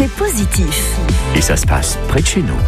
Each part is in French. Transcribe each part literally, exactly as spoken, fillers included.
c'est positif. Et ça se passe près de chez nous.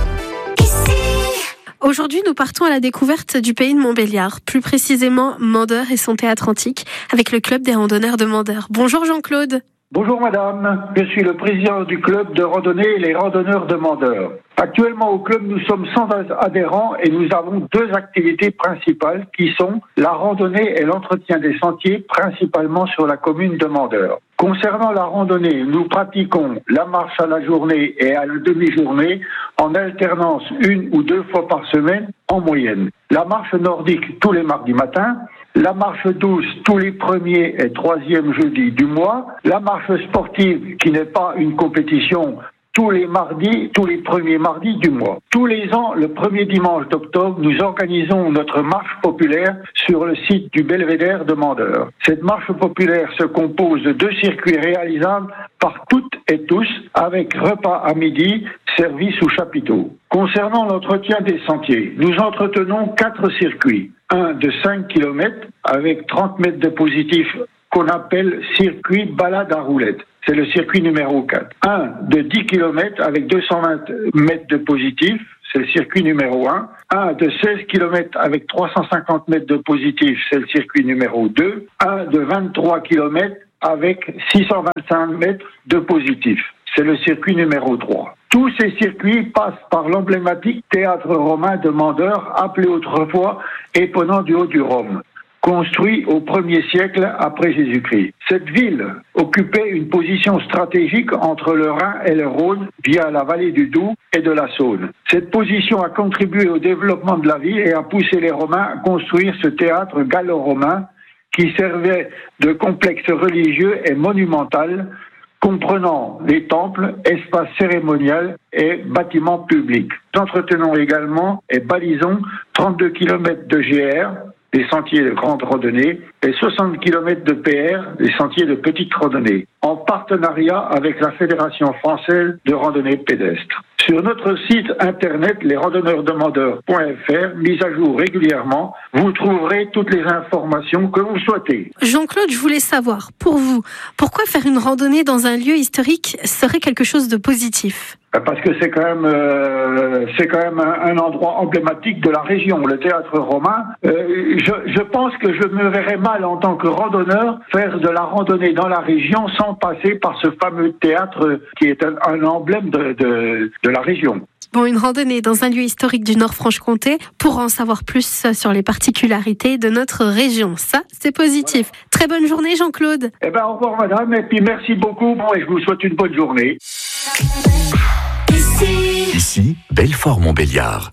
Aujourd'hui, nous partons à la découverte du pays de Montbéliard, plus précisément Mandeure et son théâtre antique, avec le club des randonneurs de Mandeure. Bonjour Jean-Claude. Bonjour madame, je suis le président du club de randonnée Les Randonneurs de Mandeure. Actuellement au club, nous sommes cent adhérents et nous avons deux activités principales qui sont la randonnée et l'entretien des sentiers, principalement sur la commune de Mandeure. Concernant la randonnée, nous pratiquons la marche à la journée et à la demi-journée en alternance une ou deux fois par semaine en moyenne. La marche nordique tous les mardis matins, la marche douce tous les premiers et troisièmes jeudis du mois, la marche sportive qui n'est pas une compétition tous les mardis, tous les premiers mardis du mois. Tous les ans, le premier dimanche d'octobre, nous organisons notre marche populaire sur le site du Belvédère de Mandeure. Cette marche populaire se compose de deux circuits réalisables par toutes et tous, avec repas à midi, servi sous chapiteau. Concernant l'entretien des sentiers, nous entretenons quatre circuits. Un de cinq kilomètres avec trente mètres de positif qu'on appelle circuit balade à roulettes. C'est le circuit numéro quatre. Un de dix kilomètres avec deux cent vingt mètres de positif. C'est le circuit numéro un. Un de seize kilomètres avec trois cent cinquante mètres de positif. C'est le circuit numéro deux. Un de vingt-trois kilomètres avec six cent vingt-cinq mètres de positif. C'est le circuit numéro trois. Tous ces circuits passent par l'emblématique théâtre romain de Mandeure, appelé autrefois Éponant du Haut-du-Rhum, construit au premier siècle après Jésus-Christ. Cette ville occupait une position stratégique entre le Rhin et le Rhône via la vallée du Doubs et de la Saône. Cette position a contribué au développement de la ville et a poussé les Romains à construire ce théâtre gallo-romain qui servait de complexe religieux et monumental, comprenant les temples, espaces cérémoniels et bâtiments publics. Nous entretenons également et balisons trente-deux kilomètres de G R, des sentiers de grande randonnée, et soixante kilomètres de P R, des sentiers de petite randonnée, en partenariat avec la Fédération française de randonnée pédestre. Sur notre site internet les randonneurs de Mandeure point f r, mis à jour régulièrement, vous trouverez toutes les informations que vous souhaitez. Jean-Claude, je voulais savoir, pour vous, pourquoi faire une randonnée dans un lieu historique serait quelque chose de positif ? Parce que c'est quand même, euh, c'est quand même un, un endroit emblématique de la région, le théâtre romain. Euh, je, je pense que je me verrais mal en tant que randonneur faire de la randonnée dans la région sans passer par ce fameux théâtre qui est un, un emblème de, de, de la région. Bon, une randonnée dans un lieu historique du Nord-Franche-Comté pour en savoir plus sur les particularités de notre région. Ça, c'est positif. Voilà. Très bonne journée, Jean-Claude. Eh ben, au revoir, madame, et puis merci beaucoup. Bon, et je vous souhaite une bonne journée. Ici, Belfort-Montbéliard.